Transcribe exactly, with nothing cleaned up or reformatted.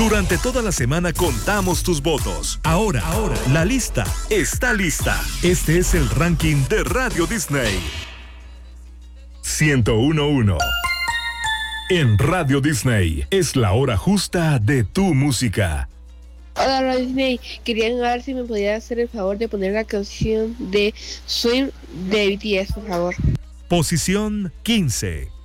Durante toda la semana contamos tus votos. Ahora, ahora, la lista está lista. Este es el ranking de Radio Disney. ciento uno punto uno. En Radio Disney es la hora justa de tu música. Hola Radio Disney, quería ver si me podía hacer el favor de poner la canción de Swim de B T S, por favor. Posición quince.